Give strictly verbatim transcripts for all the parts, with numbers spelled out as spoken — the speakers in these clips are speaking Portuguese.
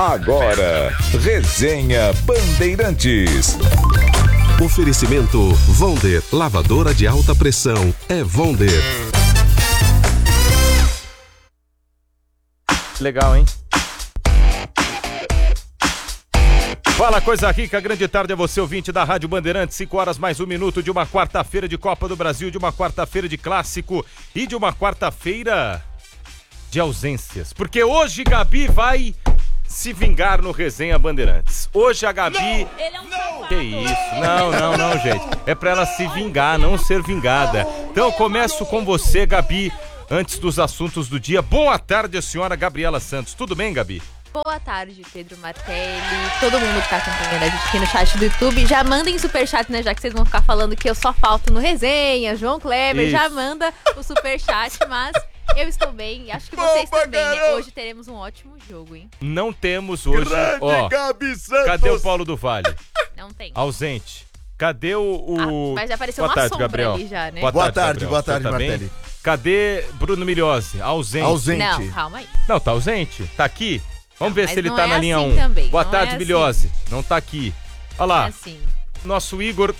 Agora, Resenha Bandeirantes. Oferecimento Vonder, lavadora de alta pressão, é Vonder. Legal, hein? Fala, coisa rica, grande tarde a você, ouvinte da Rádio Bandeirantes, cinco horas mais um minuto de uma quarta-feira de Copa do Brasil, de uma quarta-feira de clássico e de uma quarta-feira de ausências. Porque hoje Gabi vai se vingar no Resenha Bandeirantes. Hoje a Gabi... Não, ele é um não, que isso? Não, não, não, gente. É pra ela se vingar, não ser vingada. Então eu começo com você, Gabi, antes dos assuntos do dia. Boa tarde, a senhora Gabriela Santos. Tudo bem, Gabi? Boa tarde, Pedro Martelli, todo mundo que tá acompanhando a gente aqui no chat do YouTube. Já mandem superchat, né, já que vocês vão ficar falando que eu só falto no Resenha. João Kleber, isso. Já manda o superchat, mas eu estou bem, acho que vocês Opa, também, né? Hoje teremos um ótimo jogo, hein? Não temos hoje, Grande ó, Gabi Santos. Cadê o Paulo do Vale? Não tem. Ausente. Cadê o... o... Ah, mas já apareceu boa uma tarde, sombra Gabriel. ali já, né? Boa, boa tarde, tarde, Gabriel. boa tarde, tá Martelli. Bem? Cadê Bruno Miliose? Ausente. Ausente. Não, calma aí. Não, tá ausente? Tá aqui? Vamos não, ver se ele não tá é na linha assim um. Também. Boa não tarde, é Miliose. Assim. Não tá aqui. Olha lá. É assim. Nosso Igor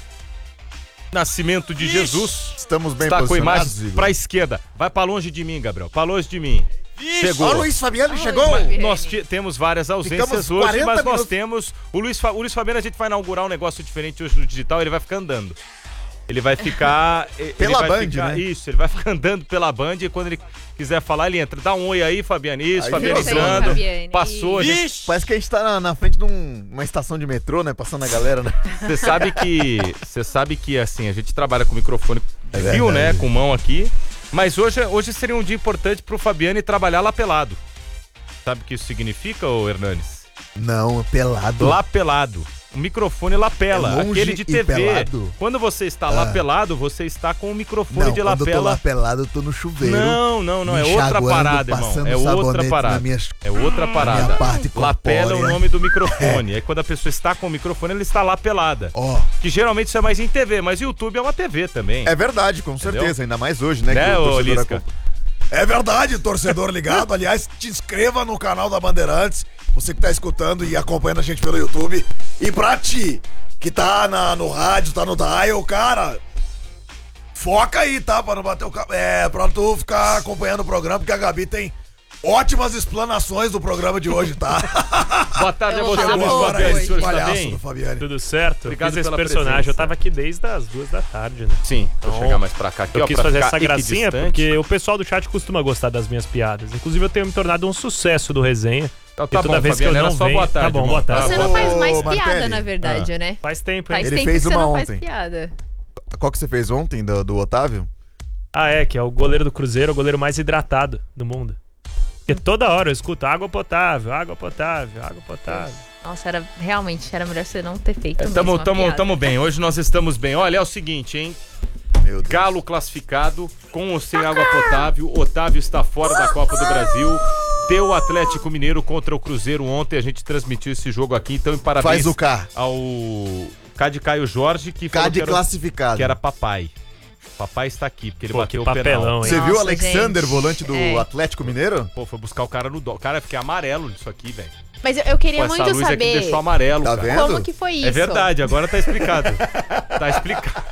Nascimento de Ixi, Jesus. Estamos bem está com posicionados, imagens Igor. pra esquerda. Vai pra longe de mim, Gabriel. Pra longe de mim. Ixi, chegou. Ó, o Luiz Fabiano Ó, chegou. Luiz Nós t- temos várias ausências Ficamos hoje, quarenta mas nós minutos. temos... O Luiz, Fa... o Luiz Fabiano, a gente vai inaugurar um negócio diferente hoje no digital, ele vai ficar andando. Ele vai ficar... Pela ele vai Band, ficar... né? Isso, ele vai ficar andando pela Band e quando ele quiser falar, ele entra. Dá um oi aí, Fabiano. Isso, Aí, Fabiano isso aí, entrando. Fabiane. Passou, a gente... Ixi, parece que a gente tá na, na frente de um- uma estação de metrô, né? Passando a galera, né? Você sabe que... Você sabe que, assim, a gente trabalha com microfone É fio, né? verdade. Com mão aqui. Mas hoje, hoje seria um dia importante pro Fabiano trabalhar lapelado. Sabe o que isso significa, ô Hernanes? Não, pelado. Lapelado. O microfone lapela, É longe aquele de e T V. pelado? Quando você está Ah. lapelado, você está com o microfone Não, de quando eu tô lapela. lá pelado, eu tô no chuveiro. Não, não, não, é me outra enxaguando, parada, irmão. passando É outra sabonete parada. na minha- É outra parada. minha parte Lapela é o corpórea. nome do microfone. Aí quando a pessoa está com o microfone, ela está lapelada. Ó, Que geralmente isso é mais em T V, mas YouTube é uma T V também. é verdade, com Entendeu? certeza. Ainda mais hoje, né? Né, que o ô torcedor Lisca? acompanha. É verdade, torcedor ligado. Aliás, te inscreva no canal da Bandeirantes. Você que tá escutando e acompanhando a gente pelo YouTube. E pra ti, que tá na, no rádio, tá no dial, cara, foca aí, tá? Pra não bater o cabo. É, pra tu ficar acompanhando o programa, porque a Gabi tem ótimas explanações do programa de hoje, tá? Boa tarde a Eu vou você, falar Luiz boa Fabiano. hoje. O senhor está Palhaço bem? do Fabiane. Tudo certo? Obrigado Eu fiz esse pela personagem, presença. eu tava aqui desde as duas da tarde, né? Sim, vou Então, chegar mais pra cá aqui, Eu ó, quis pra fazer ficar essa gracinha equidistante. porque o pessoal do chat costuma gostar das minhas piadas. Inclusive eu tenho me tornado um sucesso do Resenha. Então E tá toda bom, vez que Fabiano, eu era não só venho- boa tarde, Tá bom, irmão. boa tarde. Você Ô, não faz mais Martelli. piada, na verdade, né? Faz tempo, hein? Faz Ele tempo fez que você uma não ontem. faz piada. Qual que você fez ontem, do, do Otávio? Ah, é, que é o goleiro do Cruzeiro, o goleiro mais hidratado do mundo. Porque toda hora eu escuto água potável, água potável, água potável. Nossa, era, realmente era melhor você não ter feito mesmo Tamo, uma tamo, piada. tamo bem, hoje nós estamos bem. Olha, é o seguinte, hein? Meu Deus. Galo classificado, com ou sem água potável. Otávio está fora da Copa do Brasil. Deu o Atlético Mineiro contra o Cruzeiro ontem. A gente transmitiu esse jogo aqui. Então, em parabéns Faz o K. ao K de Caio Jorge, que K falou de que era, classificado. que era papai. Papai está aqui, porque ele Pô, bateu que o penal. papelão, hein? Você viu o Nossa, Alexander, gente. volante do É. Atlético Mineiro? Pô, foi buscar o cara no dó. Cara, eu fiquei amarelo nisso aqui, velho. Mas eu, eu queria Pô, essa muito luz aqui me saber deixou amarelo, Tá cara. vendo? como que foi isso. É verdade, agora tá explicado. Tá explicado.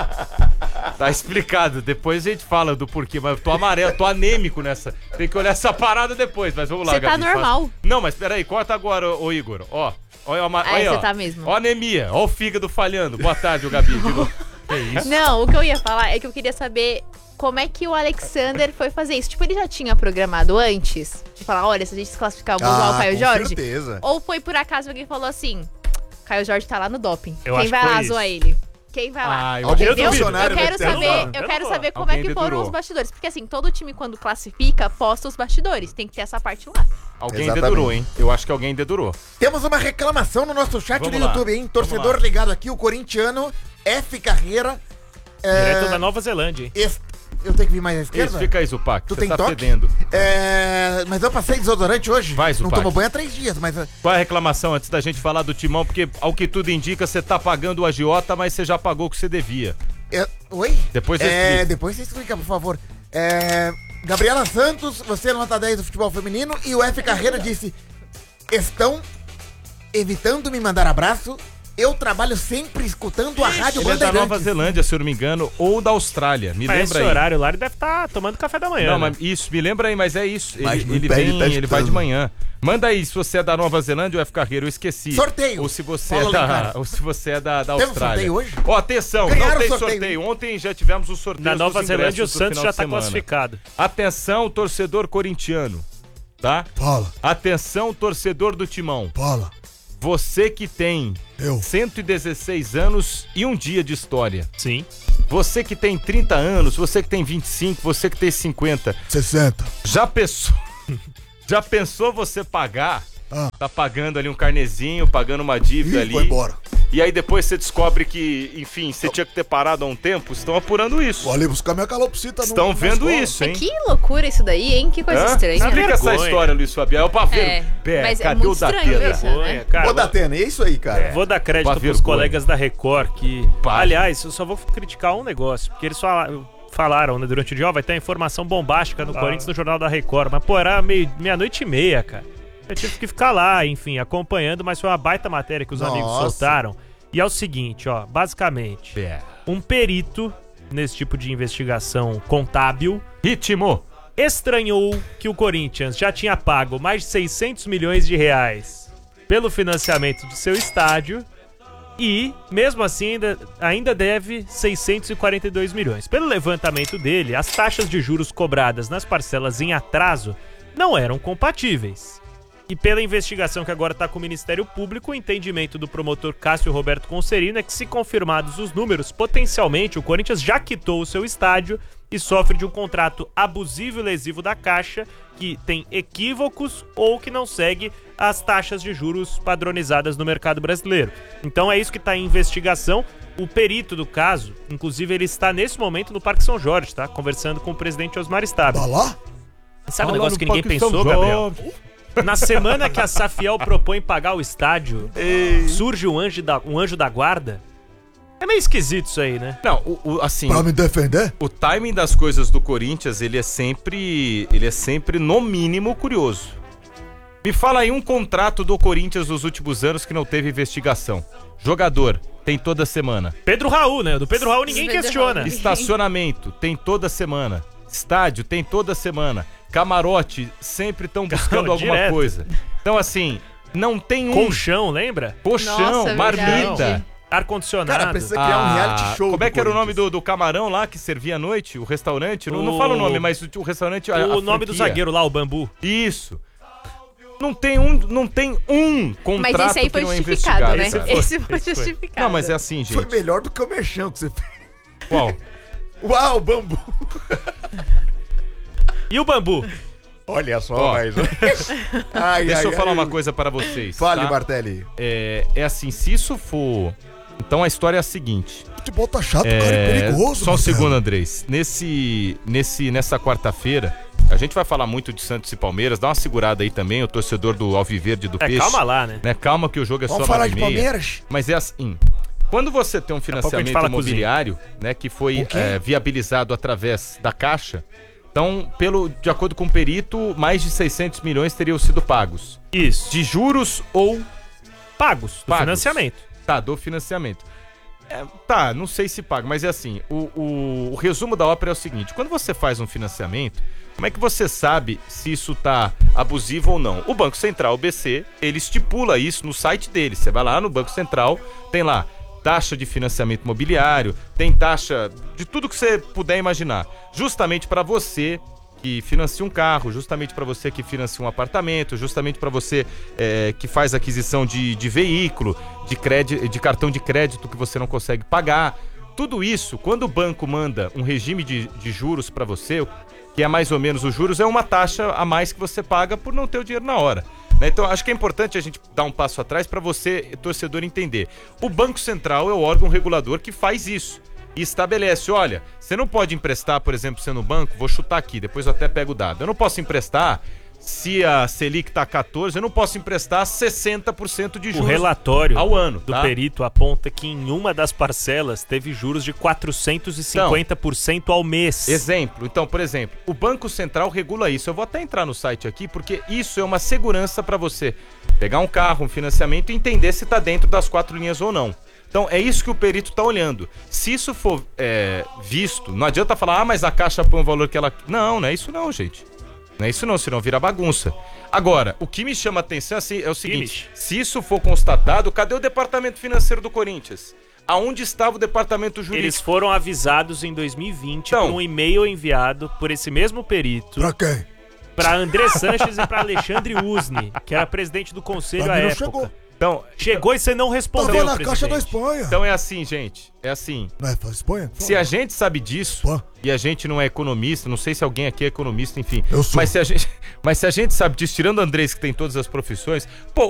Tá explicado. Depois a gente fala do porquê, mas eu tô amarelo, tô anêmico nessa. Tem que olhar essa parada depois, mas vamos lá, Você tá Gabi, normal. faz- Não, mas peraí, corta agora, ô, ô Igor. Ó, olha, ó, Ah, olha, você ó. tá mesmo. Ó a anemia, ó o fígado falhando. Boa tarde, ô Gabi. De novo. Não, o que eu ia falar é que eu queria saber como é que o Alexander foi fazer isso. Tipo, ele já tinha programado antes? De falar, olha, se a gente se classificar, eu vou usar o Caio Ah, com Jorge? certeza. Ou foi por acaso alguém falou assim, Caio Jorge tá lá no doping. Eu Quem acho vai que foi lá isso. zoar ele? Quem vai lá? Ah, eu Alguém acho do que- Entendeu? funcionário Eu quero deve ter saber, zoado. eu Eu quero não saber como Alguém é que foram dedurou. os bastidores. Porque assim, todo time quando classifica, posta os bastidores. Tem que ter essa parte lá. Alguém Exatamente. dedurou, hein? Eu acho que alguém dedurou. Temos uma reclamação no nosso chat Vamos do lá. YouTube, hein? Torcedor lá. ligado aqui, o corintiano F. Carreira. é, Direto da Nova Zelândia, hein? est- Eu tenho que vir mais à esquerda? Isso, fica aí, Zupac. Tu Você tem tá toque? fedendo. É, mas eu passei desodorante hoje. Vai, Não Zupac. tomo banho há três dias, mas... Qual é a reclamação antes da gente falar do Timão? Porque, ao que tudo indica, você tá pagando o agiota, mas você já pagou o que você devia. É, oi? Depois você é, explica. Depois você explica, por favor. É, Gabriela Santos, você é nota dez do futebol feminino, e o F. Carreira disse... estão evitando me mandar abraço. Eu trabalho sempre escutando a Rádio Ele é da Bandeirantes. Nova Zelândia, se eu não me engano, ou da Austrália. Me Mas lembra esse aí. horário lá ele deve estar tomando café da manhã. Não, né? mas isso, me lembra aí, mas é isso. Mas Ele, no ele pé ele vem, tá ele vai de escutando. manhã. Manda aí se você é da Nova Zelândia ou F Carreiro, eu esqueci. Sorteio. Ou se você Fala, é da, Alencar. ou se você é da, da Temos Austrália. sorteio hoje? Ó, atenção, Ganharam não tem sorteio. sorteio. Ontem já tivemos o sorteio. Na Nova dos Zelândia o ingressos do Santos final já de tá semana. classificado. Atenção, torcedor corintiano, tá? Fala, Atenção, torcedor do Timão. fala. Você que tem Eu. cento e dezesseis anos e um dia de história. Sim. Você que tem trinta anos, você que tem vinte e cinco, você que tem cinquenta. sessenta. Já pensou? Já pensou você pagar? Ah. Tá pagando ali um carnezinho, pagando uma dívida Ih, ali. vou embora. E aí depois você descobre que, enfim, você tinha que ter parado há um tempo. Estão apurando isso. Vou ali buscar minha calopsita. no- Estão na vendo escola. isso, hein? Mas que loucura isso daí, hein? Que coisa Hã? estranha. Explica essa Vergonha. história, Luiz Fabiano. Pra ver. É, Pé, mas é cadê muito o estranho Datena? isso. Vergonha, cara. Ô, Datena, é isso aí, cara. Vou dar crédito Uma pros vergonha. colegas da Record que... Para. Aliás, eu só vou criticar um negócio, porque eles falaram, falaram né, durante o dia, ó, vai ter uma informação bombástica no Corinthians no Jornal da Record, mas pô, era meio- meia-noite e meia, cara. Eu tive que ficar lá, enfim, acompanhando, mas foi uma baita matéria que os amigos Nossa. soltaram. E é o seguinte, ó, basicamente, Pé. um perito nesse tipo de investigação contábil Ritmo. estranhou que o Corinthians já tinha pago mais de seiscentos milhões de reais pelo financiamento de seu estádio e, mesmo assim, ainda, ainda deve seiscentos e quarenta e dois milhões. Pelo levantamento dele, as taxas de juros cobradas nas parcelas em atraso não eram compatíveis. E pela investigação que agora está com o Ministério Público, o entendimento do promotor Cássio Roberto Concerino é que, se confirmados os números, potencialmente o Corinthians já quitou o seu estádio e sofre de um contrato abusivo e lesivo da Caixa, que tem equívocos ou que não segue as taxas de juros padronizadas no mercado brasileiro. Então é isso que está em investigação. O perito do caso, inclusive, ele está nesse momento no Parque São Jorge, tá? Conversando com o presidente Osmar Stabile. Tá lá? Sabe um Lá negócio no que ninguém Parque São pensou, Gabriel? Jorge. Na semana que a Safiel propõe pagar o estádio, surge um anjo, da, um anjo da guarda. É meio esquisito isso aí, né? Não, o, o- assim, Pra me defender? o timing das coisas do Corinthians, ele é sempre, ele é sempre no mínimo curioso. Me fala aí um contrato do Corinthians nos últimos anos que não teve investigação. Jogador, tem toda semana. Pedro Raul, né? Do Pedro Raul ninguém Pedro questiona. Raul. Estacionamento, tem toda semana. Estádio, tem toda semana. Camarote, sempre estão buscando Não, alguma direto. coisa. Então, assim, não tem um Colchão, lembra? colchão, Nossa, marmita. verdade. Ar-condicionado. Cara, precisa criar um reality show. Como é do que era o nome Corinthians. do, do camarão lá que servia à noite? O restaurante? Não, não O- fala o nome, mas o, o restaurante. a- a O nome do franquia. zagueiro lá, o Bambu. Isso. Não tem um, não tem um contrato Mas esse aí que foi não é justificado, investigado. né? cara. foi, Esse foi esse foi. justificado. Não, mas é assim, Foi gente. melhor do que o mexão que você fez. Qual? Uau, bambu. E o Bambu? Olha só, Ó. mas... ai, Deixa ai, eu falar ai. uma coisa para vocês. Fale, tá? Martelli. É, é assim, se isso for. Então a história é a seguinte. Futebol tá chato, cara, É, é perigoso. só um Marcelo. segundo, Andrés. Nesse, nesse, nessa quarta-feira, a gente vai falar muito de Santos e Palmeiras. Dá uma segurada aí também, o torcedor do Alviverde do É, Peixe. calma lá, né? Né? Calma que o jogo é Vamos só falar nove de e meia. Palmeiras? Mas é assim. Quando você tem um pouco a gente financiamento fala imobiliário, né, que foi é, viabilizado através da Caixa, então, pelo, de acordo com o perito, mais de seiscentos milhões teriam sido pagos. Isso. De juros ou Pagos, do Pagos. financiamento. Tá, do financiamento. É, tá, não sei se paga, mas é assim, o, o, o resumo da ópera é o seguinte, quando você faz um financiamento, como é que você sabe se isso tá abusivo ou não? O Banco Central, o B C, ele estipula isso no site dele, você vai lá no Banco Central, tem lá taxa de financiamento imobiliário, tem taxa de tudo que você puder imaginar, justamente para você que financia um carro, justamente para você que financia um apartamento, justamente para você é, que faz aquisição de, de veículo, de, crédito, de cartão de crédito que você não consegue pagar. Tudo isso, quando o banco manda um regime de, de juros para você, que é mais ou menos os juros, é uma taxa a mais que você paga por não ter o dinheiro na hora. Né? Então, acho que é importante a gente dar um passo atrás para você, torcedor, entender. O Banco Central é o órgão regulador que faz isso. E estabelece, olha, você não pode emprestar, por exemplo, você no banco, vou chutar aqui, depois eu até pego o dado. Eu não posso emprestar se a Selic tá quatorze, eu não posso emprestar sessenta por cento de O juros relatório ao ano, do tá? perito aponta que em uma das parcelas teve juros de quatrocentos e cinquenta por cento ao mês. Exemplo, então, por exemplo, o Banco Central regula isso. Eu vou até entrar no site aqui, porque isso é uma segurança para você pegar um carro, um financiamento e entender se tá dentro das quatro linhas ou não. Então, é isso que o perito tá olhando. Se isso for é, visto, não adianta falar, ah, mas a Caixa põe o valor que ela... Não, não é isso não, gente. Não é isso não, senão vira bagunça. Agora, o que me chama a atenção assim, é o seguinte, se isso for constatado, cadê o departamento financeiro do Corinthians? Aonde estava o departamento jurídico? Eles foram avisados em dois mil e vinte Então, por um e-mail enviado por esse mesmo perito Pra quem? para André Sanches e para Alexandre Usni, que era presidente do conselho Pra à mim não época. chegou. Então, Chegou e você não Tava respondeu, na presidente. caixa da Espanha. então é assim, gente. É assim. Não é da Espanha? Se a gente sabe disso, Pô. e a gente não é economista, não sei se alguém aqui é economista, enfim. Eu sou. Mas se a gente, mas se a gente sabe disso, tirando o Andrés, que tem todas as profissões, pô,